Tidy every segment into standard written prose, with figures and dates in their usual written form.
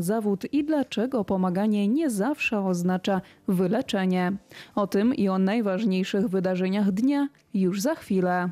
zawód i dlaczego pomaganie nie zawsze oznacza wyleczenie. O tym i o najważniejszych wydarzeniach dnia już za chwilę.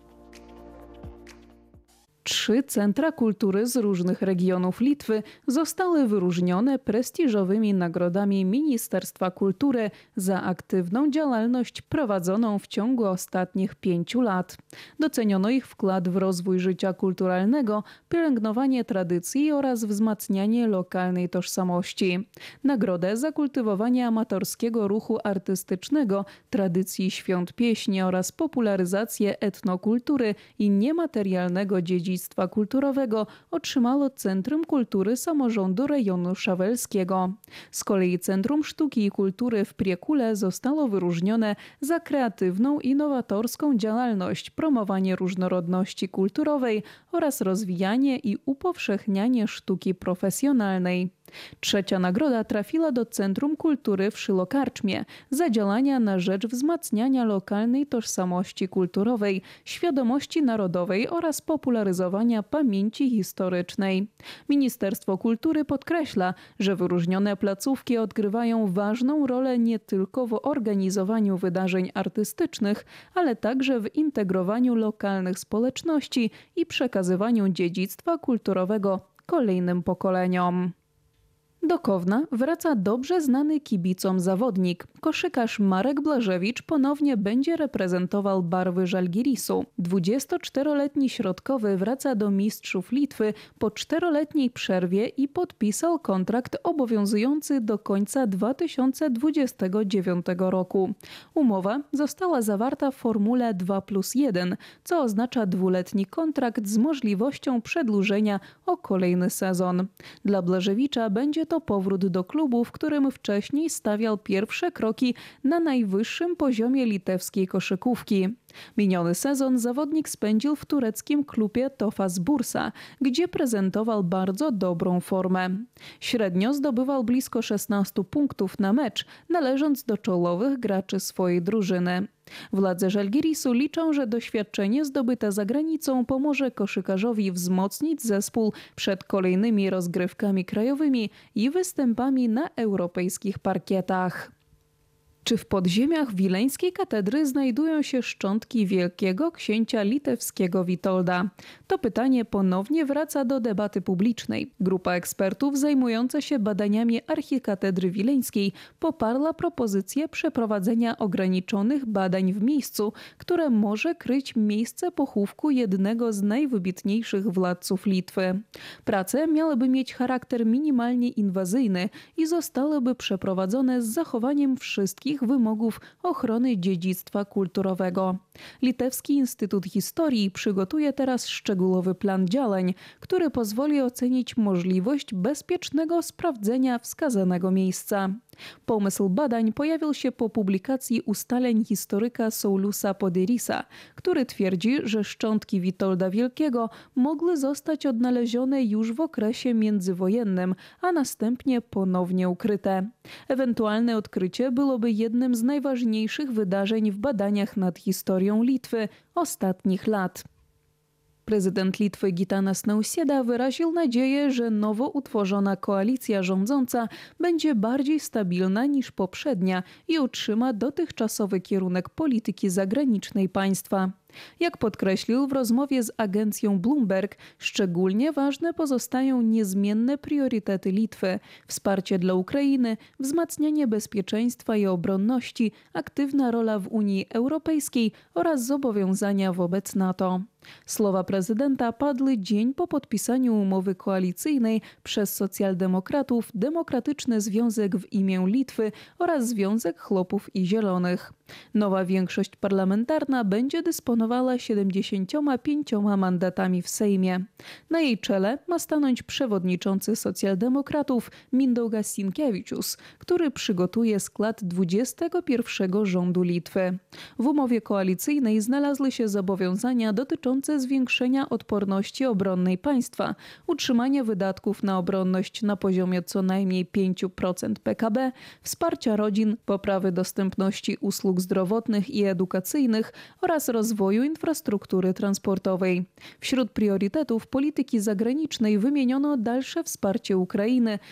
3 centra kultury z różnych regionów Litwy zostały wyróżnione prestiżowymi nagrodami Ministerstwa Kultury za aktywną działalność prowadzoną w ciągu ostatnich 5 lat. Doceniono ich wkład w rozwój życia kulturalnego, pielęgnowanie tradycji oraz wzmacnianie lokalnej tożsamości. Nagrodę za kultywowanie amatorskiego ruchu artystycznego, tradycji świąt pieśni oraz popularyzację etnokultury i niematerialnego dziedzictwa kulturowego otrzymało Centrum Kultury Samorządu Rejonu Szawelskiego. Z kolei Centrum Sztuki i Kultury w Priekule zostało wyróżnione za kreatywną i nowatorską działalność, promowanie różnorodności kulturowej oraz rozwijanie i upowszechnianie sztuki profesjonalnej. Trzecia nagroda trafiła do Centrum Kultury w Szylokarczmie za działania na rzecz wzmacniania lokalnej tożsamości kulturowej, świadomości narodowej oraz popularyzowania pamięci historycznej. Ministerstwo Kultury podkreśla, że wyróżnione placówki odgrywają ważną rolę nie tylko w organizowaniu wydarzeń artystycznych, ale także w integrowaniu lokalnych społeczności i przekazywaniu dziedzictwa kulturowego kolejnym pokoleniom. Do Kowna wraca dobrze znany kibicom zawodnik. Koszykarz Marek Blażewicz ponownie będzie reprezentował barwy Żalgirisu. 24-letni środkowy wraca do mistrzów Litwy po 4-letniej przerwie i podpisał kontrakt obowiązujący do końca 2029 roku. Umowa została zawarta w formule 2+1, co oznacza 2-letni kontrakt z możliwością przedłużenia o kolejny sezon. Dla Blażewicza będzie to powrót do klubu, w którym wcześniej stawiał pierwsze kroki na najwyższym poziomie litewskiej koszykówki. Miniony sezon zawodnik spędził w tureckim klubie Tofaş Bursa, gdzie prezentował bardzo dobrą formę. Średnio zdobywał blisko 16 punktów na mecz, należąc do czołowych graczy swojej drużyny. Władze Żalgirisu liczą, że doświadczenie zdobyte za granicą pomoże koszykarzowi wzmocnić zespół przed kolejnymi rozgrywkami krajowymi i występami na europejskich parkietach. Czy w podziemiach wileńskiej katedry znajdują się szczątki wielkiego księcia litewskiego Witolda? To pytanie ponownie wraca do debaty publicznej. Grupa ekspertów zajmująca się badaniami archikatedry wileńskiej poparła propozycję przeprowadzenia ograniczonych badań w miejscu, które może kryć miejsce pochówku jednego z najwybitniejszych władców Litwy. Prace miałyby mieć charakter minimalnie inwazyjny i zostałyby przeprowadzone z zachowaniem wszystkich wymogów ochrony dziedzictwa kulturowego. Litewski Instytut Historii przygotuje teraz szczegółowy plan działań, który pozwoli ocenić możliwość bezpiecznego sprawdzenia wskazanego miejsca. Pomysł badań pojawił się po publikacji ustaleń historyka Saulusa Poderisa, który twierdzi, że szczątki Witolda Wielkiego mogły zostać odnalezione już w okresie międzywojennym, a następnie ponownie ukryte. Ewentualne odkrycie byłoby jednym z najważniejszych wydarzeń w badaniach nad historią Litwy ostatnich lat. Prezydent Litwy Gitanas Nausėda wyraził nadzieję, że nowo utworzona koalicja rządząca będzie bardziej stabilna niż poprzednia i utrzyma dotychczasowy kierunek polityki zagranicznej państwa. Jak podkreślił w rozmowie z agencją Bloomberg, szczególnie ważne pozostają niezmienne priorytety Litwy: wsparcie dla Ukrainy, wzmacnianie bezpieczeństwa i obronności, aktywna rola w Unii Europejskiej oraz zobowiązania wobec NATO. Słowa prezydenta padły dzień po podpisaniu umowy koalicyjnej przez socjaldemokratów, Demokratyczny Związek w imię Litwy oraz Związek Chłopów i Zielonych. Nowa większość parlamentarna będzie dysponowała 75 mandatami w Sejmie. Na jej czele ma stanąć przewodniczący socjaldemokratów Mindaugas Sinkevičius, który przygotuje skład 21 rządu Litwy. W umowie koalicyjnej znalazły się zobowiązania dotyczące zwiększenia odporności obronnej państwa, utrzymania wydatków na obronność na poziomie co najmniej 5% PKB, wsparcia rodzin, poprawy dostępności usług zdrowotnych i edukacyjnych oraz rozwoju infrastruktury transportowej. Wśród priorytetów polityki zagranicznej wymieniono dalsze wsparcie Ukrainy,